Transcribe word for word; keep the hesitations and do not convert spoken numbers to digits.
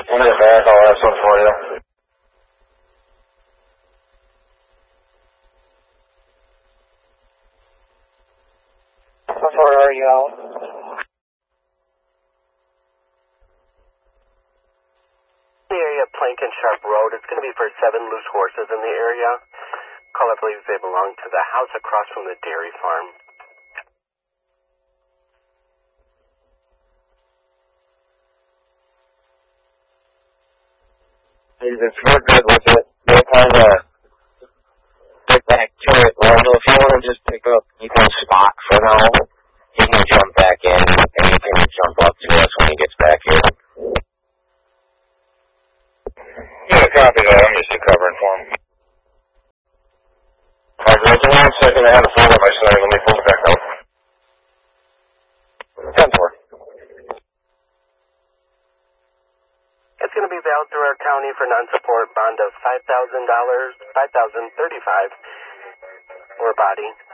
When I get back, I'll have some for you. How far are you out? The area of Plank and Sharp Road. It's going to be for seven loose horses in the area. Caller believes they belong to the house across from the dairy farm. If you're good with it, we'll kind of get back to it. Well, if you want to just pick up, you can spot for now. He can jump back in, and he can jump up to us when he gets back in. Yeah, copy that. I'm just covering for him. Alright, guys, give me one second. I had a phone on my side. Let me pull it back out. ten four. It's going to be valid through our county for non-support bond of five thousand dollars, five thousand thirty-five dollars or body.